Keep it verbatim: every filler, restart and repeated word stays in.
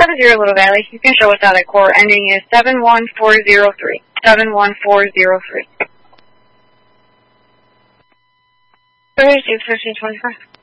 seven zero Little Valley. You can show us out at core. Ending is seven one four zero three. seven one four zero three. thirty-two fifteen twenty-five.